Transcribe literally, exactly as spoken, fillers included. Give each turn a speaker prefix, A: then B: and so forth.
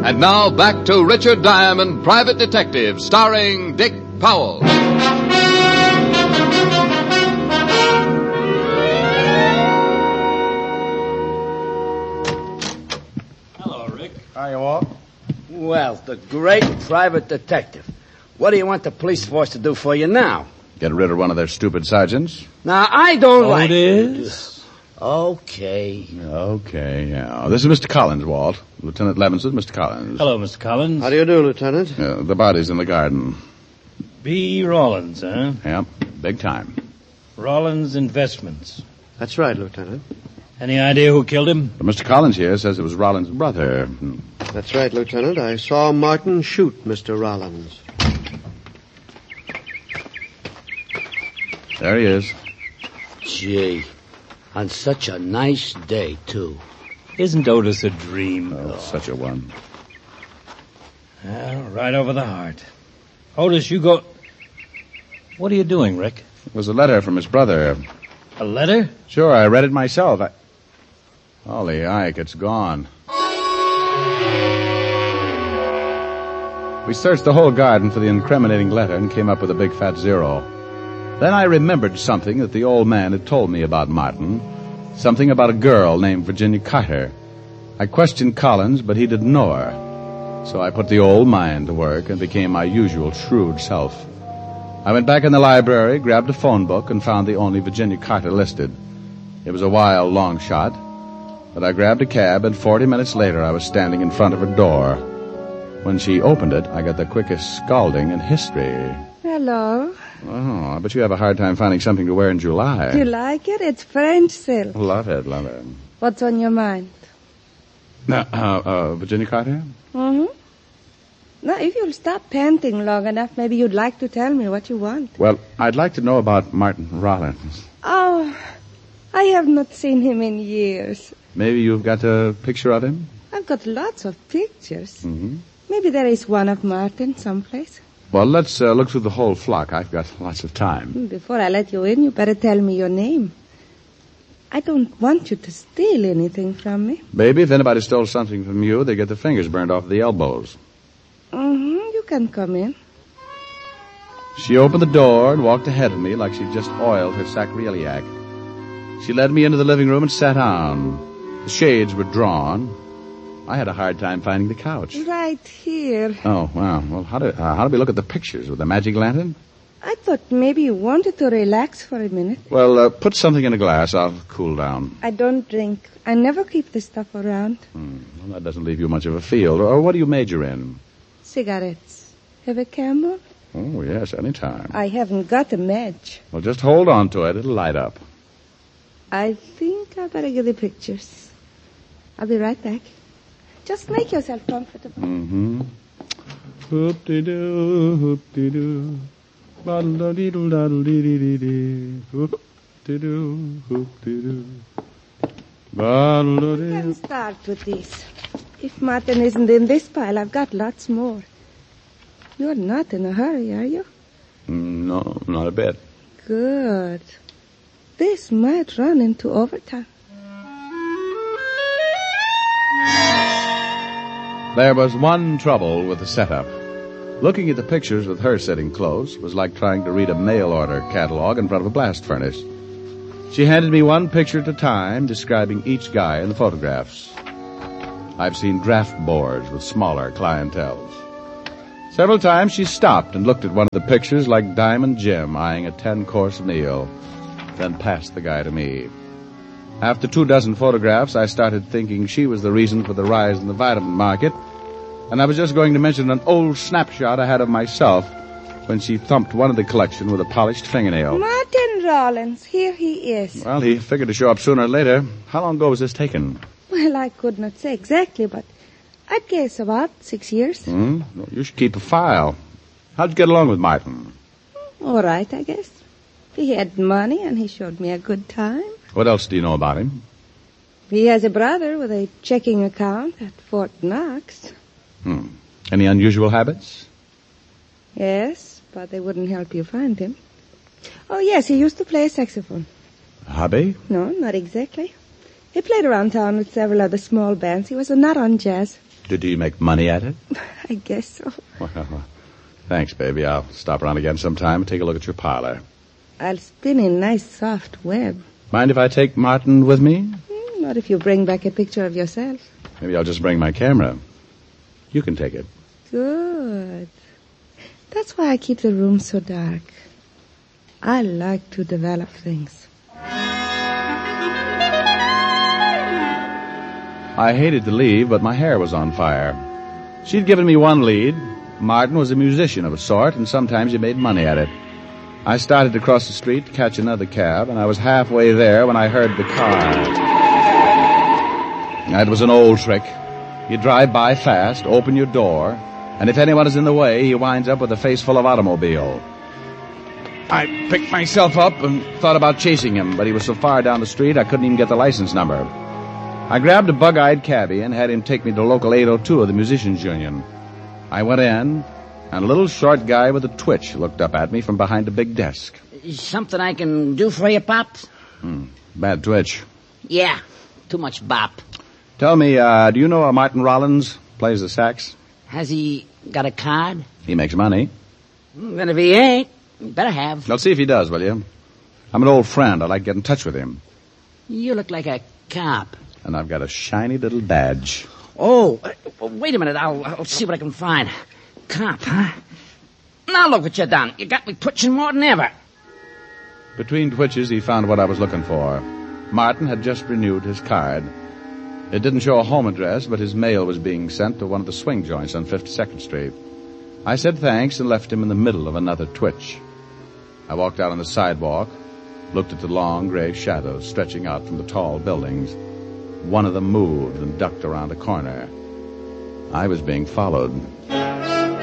A: And now back to Richard Diamond, Private Detective, starring Dick Powell.
B: Hello, Rick.
C: Hiya, Walt.
D: Well, the great private detective. What do you want the police force to do for you now?
C: Get rid of one of their stupid sergeants?
D: Now, I don't
B: Oh,
D: like...
B: it is?
D: Okay.
C: Okay, yeah. This is Mister Collins, Walt. Lieutenant Levinson, Mister Collins.
B: Hello, Mister Collins.
E: How do you do, Lieutenant?
C: Uh, the body's in the garden.
B: B. Rollins, huh?
C: Yeah, big time.
B: Rollins Investments.
E: That's right, Lieutenant.
B: Any idea who killed him?
C: But Mister Collins here says it was Rollins' brother. Hmm.
E: That's right, Lieutenant. I saw Martin shoot Mister Rollins.
C: There he is.
D: Gee, on such a nice day, too.
B: Isn't Otis a dream?
C: Oh, such a one.
B: Well, right over the heart. Otis, you go... What are you doing, Rick?
C: It was a letter from his brother.
B: A letter?
C: Sure, I read it myself. I... Holy Ike, it's gone. We searched the whole garden for the incriminating letter and came up with a big fat zero. Then I remembered something that the old man had told me about Martin. Something about a girl named Virginia Carter. I questioned Collins, but he didn't know her. So I put the old mind to work and became my usual shrewd self. I went back in the library, grabbed a phone book, and found the only Virginia Carter listed. It was a wild, long shot, but I grabbed a cab, and forty minutes later I was standing in front of her door. When she opened it, I got the quickest scalding in history.
F: Hello.
C: Oh, I bet you have a hard time finding something to wear in July.
F: Do you like it? It's French silk.
C: Love it, love it.
F: What's on your mind?
C: Uh, uh, uh, Virginia Carter?
F: Mm-hmm. Now, if you'll stop panting long enough, maybe you'd like to tell me what you want.
C: Well, I'd like to know about Martin Rollins.
F: Oh, I have not seen him in years.
C: Maybe you've got a picture of him?
F: I've got lots of pictures.
C: Mm-hmm.
F: Maybe there is one of Martin someplace.
C: Well, let's uh, look through the whole flock. I've got lots of time.
F: Before I let you in, you better tell me your name. I don't want you to steal anything from me.
C: Baby, if anybody stole something from you, they get their fingers burned off the elbows.
F: Mm-hmm. You can come in.
C: She opened the door and walked ahead of me like she'd just oiled her sacroiliac. She led me into the living room and sat down. The shades were drawn. I had a hard time finding the couch.
F: Right here.
C: Oh, wow. Well, how do, uh, how do we look at the pictures? With the magic lantern?
F: I thought maybe you wanted to relax for a minute.
C: Well, uh, put something in a glass. I'll cool down.
F: I don't drink. I never keep this stuff around.
C: Hmm. Well, that doesn't leave you much of a field. Or what do you major in?
F: Cigarettes. Have a Camel?
C: Oh, yes, any time.
F: I haven't got a match.
C: Well, just hold on to it. It'll light up.
F: I think I better get the pictures. I'll be right back. Just make yourself comfortable.
C: Mm-hmm. Hoop-de-doo, hoop-de-doo. Ba-da-dee-doo-da-doo-dee-dee-dee. Hoop-de-doo, hoop-de-doo.
F: You can start with this. If Martin isn't in this pile, I've got lots more. You're not in a hurry, are you?
C: No, not a bit.
F: Good. This might run into overtime.
C: There was one trouble with the setup. Looking at the pictures with her sitting close was like trying to read a mail order catalog in front of a blast furnace. She handed me one picture at a time, describing each guy in the photographs. I've seen draft boards with smaller clienteles. Several times she stopped and looked at one of the pictures like Diamond Jim eyeing a ten-course meal, then passed the guy to me. After two dozen photographs, I started thinking she was the reason for the rise in the vitamin market, and I was just going to mention an old snapshot I had of myself when she thumped one of the collection with a polished fingernail.
F: Martin Rollins, here he is.
C: Well, he figured to show up sooner or later. How long ago was this taken?
F: Well, I could not say exactly, but I'd guess about six years.
C: Hmm? Well, you should keep a file. How'd you get along with Martin?
F: All right, I guess. He had money, and he showed me a good time.
C: What else do you know about him?
F: He has a brother with a checking account at Fort Knox.
C: Hmm. Any unusual habits?
F: Yes, but they wouldn't help you find him. Oh, yes, he used to play saxophone.
C: A hobby?
F: No, not exactly. He played around town with several other small bands. He was a nut on jazz.
C: Did you make money at it?
F: I guess so.
C: Well, thanks, baby. I'll stop around again sometime and take a look at your parlor.
F: I'll spin a nice soft web.
C: Mind if I take Martin with me?
F: Mm, not if you bring back a picture of yourself.
C: Maybe I'll just bring my camera. You can take it.
F: Good. That's why I keep the room so dark. I like to develop things.
C: I hated to leave, but my hair was on fire. She'd given me one lead. Martin was a musician of a sort, and sometimes he made money at it. I started to cross the street to catch another cab, and I was halfway there when I heard the car. That was an old trick. You drive by fast, open your door, and if anyone is in the way, he winds up with a face full of automobile. I picked myself up and thought about chasing him, but he was so far down the street I couldn't even get the license number. I grabbed a bug-eyed cabbie and had him take me to local eight oh two of the Musicians' Union. I went in, and a little short guy with a twitch looked up at me from behind a big desk.
G: Something I can do for you, Pops?
C: Hmm, bad twitch.
G: Yeah, too much bop.
C: Tell me, uh, do you know a Martin Rollins? Plays the sax?
G: Has he got a card?
C: He makes money.
G: Then if he ain't, you better have.
C: I'll see if he does, will you? I'm an old friend. I'd like to get in touch with him.
G: You look like a cop.
C: And I've got a shiny little badge.
G: Oh, uh, wait a minute. I'll, I'll see what I can find. Cop, huh? Now look what you done. You got me twitching more than ever.
C: Between twitches, he found what I was looking for. Martin had just renewed his card. It didn't show a home address, but his mail was being sent to one of the swing joints on fifty-second Street. I said thanks and left him in the middle of another twitch. I walked out on the sidewalk, looked at the long gray shadows stretching out from the tall buildings. One of them moved and ducked around a corner. I was being followed.